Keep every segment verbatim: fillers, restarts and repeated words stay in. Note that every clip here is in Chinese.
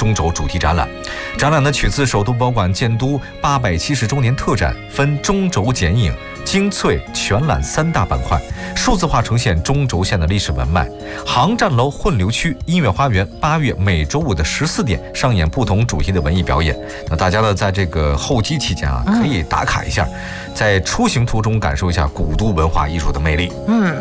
中轴主题展览。展览呢取自首都博物馆建都八百七十周年特展，分中轴剪影、精粹、全览三大板块，数字化呈现中轴线的历史文脉。航站楼混流区音乐花园八月每周五的十四点上演不同主题的文艺表演。那大家呢，在这个候机期间啊，可以打卡一下，在出行途中感受一下古都文化艺术的魅力。 嗯。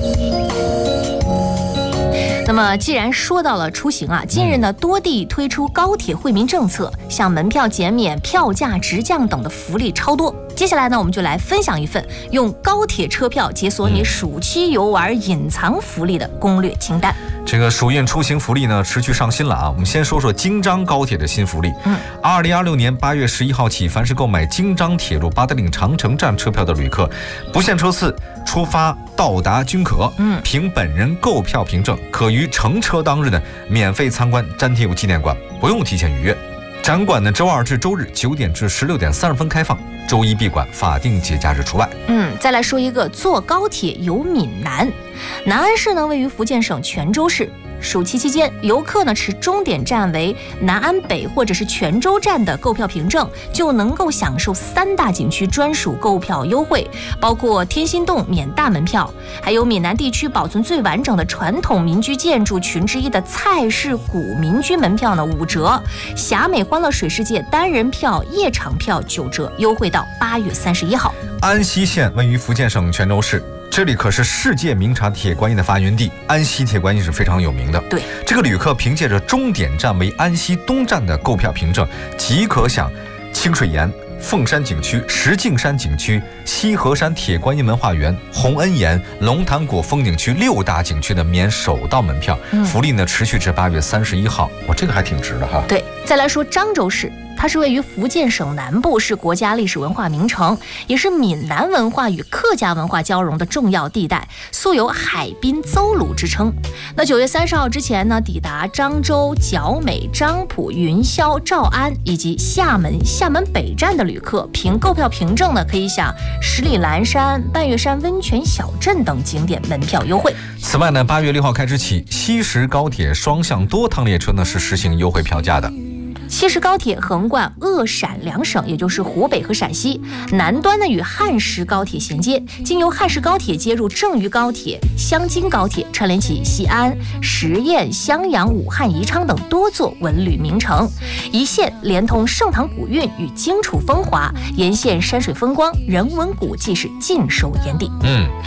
那么既然说到了出行啊，近日呢多地推出高铁惠民政策，像门票减免、票价直降等的福利超多。接下来呢，我们就来分享一份用高铁车票解锁你暑期游玩隐藏福利的攻略清单。 这个暑运出行福利呢持续上新了啊！我们先说说京张高铁的新福利。嗯，二零二六年八月十一号起，凡是购买京张铁路八达岭长城站车票的旅客，不限车次，出发到达均可。嗯，凭本人购票凭证，可于乘车当日呢免费参观詹天佑纪念馆，不用提前预约。展馆呢周二至周日九点至十六点三十分开放，周一闭馆，法定节假日除外。 嗯，再来说一个坐高铁游闽南。南安市呢位于福建省泉州市。暑期期间，游客呢持终点站为南安北或者是泉州站的购票凭证，就能够享受三大景区专属购票优惠，包括天心洞免大门票，还有闽南地区保存最完整的传统民居建筑群之一的蔡氏古民居门票呢五折，霞美欢乐水世界单人票、夜场票九折，优惠到八月三十一号。 安溪县位于福建省泉州市。这里可是世界名茶铁观音的发源地，安溪铁观音是非常有名的。 对， 这个旅客凭借着终点站为安溪东站的购票凭证，即可享清水岩、凤山景区、石径山景区、西河山铁观音文化园、洪恩岩、龙潭果风景区六大景区的免首道门票。嗯、福利呢持续至八月三十一号，哇，这个还挺值的哈。 对，再来说漳州市。它是位于福建省南部，是国家历史文化名城，也是闽南文化与客家文化交融的重要地带，素有海滨邹鲁之称。那九月三十号之前呢，抵达漳州、角美、漳浦、云霄、诏安以及厦门、厦门北站的旅客，凭购票凭证呢，可以享十里蓝山、半月山温泉小镇等景点门票优惠。 此外呢，八月六号开始起，西石高铁双向多趟列车呢是实行优惠票价的。 西石高铁横贯鄂陕两省，也就是湖北和陕西，南端呢与汉石高铁衔接，经由汉石高铁接入郑渝高铁、湘津高铁，串联起西安、十堰、襄阳、武汉、宜昌等多座文旅名城，一线连通盛唐古韵与荆楚风华，沿线山水风光、人文古迹是尽收眼底。 嗯，